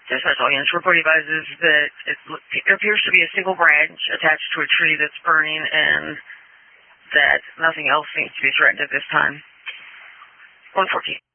Dispatch all units. Report advises that it appears to be a single branch attached to a tree that's burning and that nothing else seems to be threatened at this time. 114.